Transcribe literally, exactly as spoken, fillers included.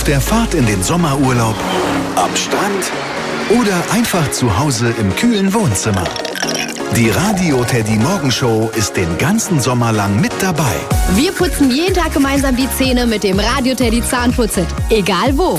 der Fahrt in den Sommerurlaub, am Strand oder einfach zu Hause im kühlen Wohnzimmer. Die Radio Teddy Morgenshow ist den ganzen Sommer lang mit dabei. Wir putzen jeden Tag gemeinsam die Zähne mit dem Radio Teddy Zahnputzhit. Egal wo.